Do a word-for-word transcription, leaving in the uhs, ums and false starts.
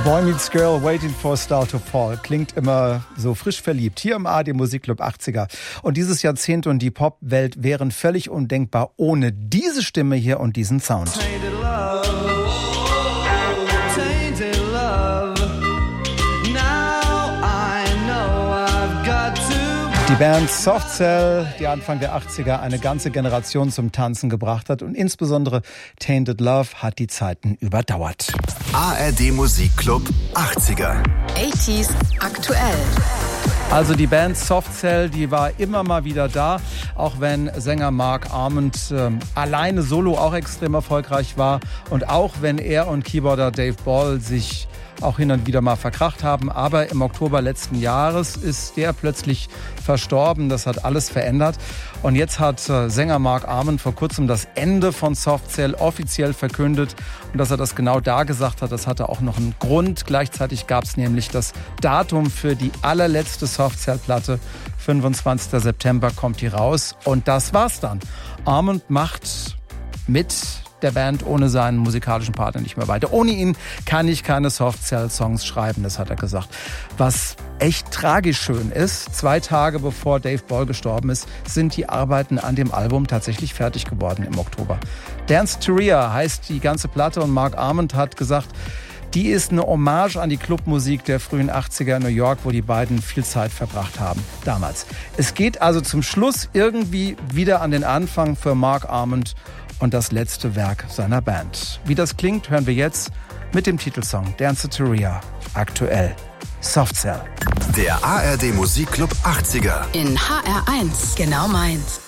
Boy Meets Girl, Waiting for a Star to Fall. Klingt immer so frisch verliebt. Hier im A R D Musikclub achtziger. Und dieses Jahrzehnt und die Popwelt wären völlig undenkbar ohne diese Stimme hier und diesen Sound. Tainted love, tainted love. Now I know I've got to. Die Band Soft Cell, die Anfang der achtziger eine ganze Generation zum Tanzen gebracht hat und insbesondere Tainted Love hat die Zeiten überdauert. A R D Musikclub achtziger. achtziger aktuell. Also die Band Soft Cell, die war immer mal wieder da, auch wenn Sänger Mark Arment äh, alleine solo auch extrem erfolgreich war und auch wenn er und Keyboarder Dave Ball sich auch hin und wieder mal verkracht haben. Aber im Oktober letzten Jahres ist der plötzlich verstorben. Das hat alles verändert. Und jetzt hat äh, Sänger Mark Arment vor kurzem das Ende von Soft Cell offiziell verkündet. Und dass er das genau da gesagt hat, das hatte auch noch einen Grund. Gleichzeitig gab es nämlich das Datum für die allerletzte Soft Cell-Platte. fünfundzwanzigster September kommt die raus. Und das war's dann. Arment macht mit der Band ohne seinen musikalischen Partner nicht mehr weiter. Ohne ihn kann ich keine Soft-Cell-Songs schreiben, das hat er gesagt. Was echt tragisch schön ist, zwei Tage bevor Dave Ball gestorben ist, sind die Arbeiten an dem Album tatsächlich fertig geworden im Oktober. Dance to Ria heißt die ganze Platte und Mark Arment hat gesagt, die ist eine Hommage an die Clubmusik der frühen achtziger in New York, wo die beiden viel Zeit verbracht haben damals. Es geht also zum Schluss irgendwie wieder an den Anfang für Mark Arment und das letzte Werk seiner Band. Wie das klingt, hören wir jetzt mit dem Titelsong Dance to Ria, aktuell Soft Cell. Der A R D Musikclub achtziger. In H R eins, genau meins.